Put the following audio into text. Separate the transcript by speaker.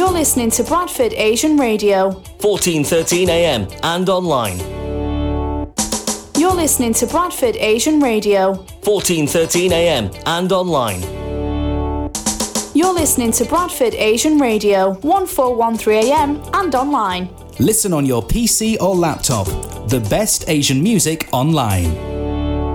Speaker 1: You're listening to Bradford Asian Radio.
Speaker 2: 1413 AM and online.
Speaker 1: You're listening to Bradford Asian Radio.
Speaker 2: 1413 AM and online.
Speaker 1: You're listening to Bradford Asian Radio. 1413 AM and online.
Speaker 3: Listen on your PC or laptop. The best Asian music online.